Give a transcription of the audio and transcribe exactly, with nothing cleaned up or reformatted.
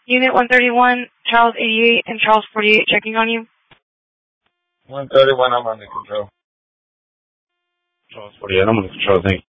Unit one thirty-one, Charles eighty-eight and Charles forty-eight checking on you. one thirty-one, I'm under control. Charles forty-eight, I'm under control, thank you.